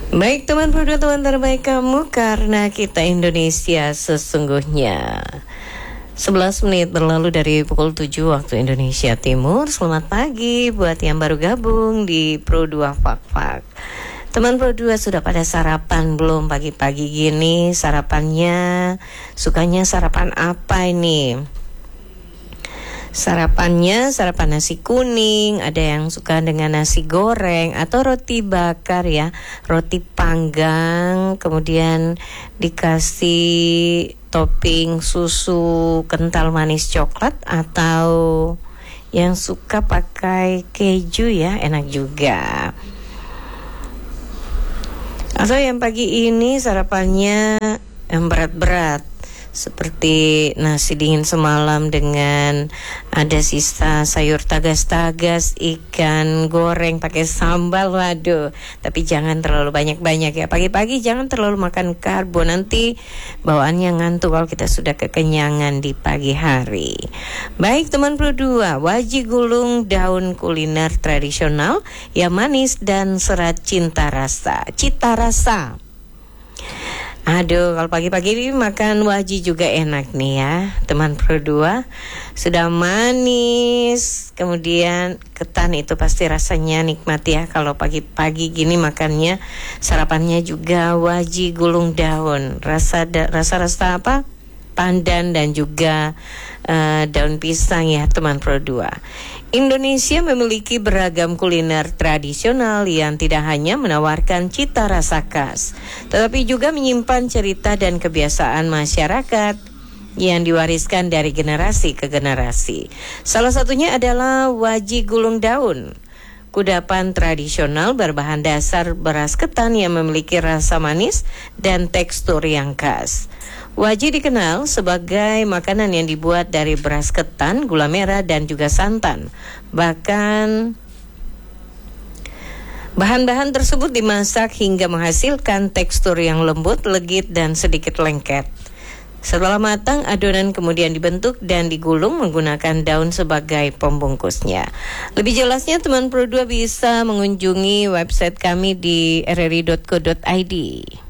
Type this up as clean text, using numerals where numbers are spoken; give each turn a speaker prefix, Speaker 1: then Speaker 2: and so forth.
Speaker 1: Baik teman berdua, teman terbaik kamu, karena kita Indonesia sesungguhnya. 11 menit berlalu dari pukul 7 waktu Indonesia Timur. Selamat pagi buat yang baru gabung di Pro 2 Fak-Fak. Teman Pro 2 sudah pada sarapan belum pagi-pagi gini? Sarapannya, sukanya sarapan apa ini? Sarapan nasi kuning, ada yang suka dengan nasi goreng atau roti bakar ya, roti panggang, kemudian dikasih topping susu kental manis coklat, atau yang suka pakai keju ya, enak juga. Atau yang pagi ini sarapannya yang berat-berat, seperti nasi dingin semalam dengan ada sisa sayur tagas-tagas, ikan goreng pakai sambal. Waduh, tapi jangan terlalu banyak-banyak ya. Pagi-pagi jangan terlalu makan karbo, nanti bawaannya ngantuk kalau kita sudah kekenyangan di pagi hari. Baik teman Pro 2, wajik gulung daun kuliner tradisional yang manis dan serat cita rasa. Aduh, kalau pagi-pagi ini makan waji juga enak nih ya, teman Pro 2. Sudah manis, kemudian ketan, itu pasti rasanya nikmat ya. Kalau pagi-pagi gini makannya, sarapannya juga waji gulung daun. Rasa apa? Pandan dan juga daun pisang ya, teman Pro 2. Indonesia memiliki beragam kuliner tradisional yang tidak hanya menawarkan cita rasa khas, tetapi juga menyimpan cerita dan kebiasaan masyarakat yang diwariskan dari generasi ke generasi. Salah satunya adalah waji gulung daun, kudapan tradisional berbahan dasar beras ketan yang memiliki rasa manis dan tekstur yang khas. Waji dikenal sebagai makanan yang dibuat dari beras ketan, gula merah, dan juga santan. Bahkan bahan-bahan tersebut dimasak hingga menghasilkan tekstur yang lembut, legit, dan sedikit lengket. Setelah matang, adonan kemudian dibentuk dan digulung menggunakan daun sebagai pembungkusnya. Lebih jelasnya teman Pro 2 bisa mengunjungi website kami di rri.co.id.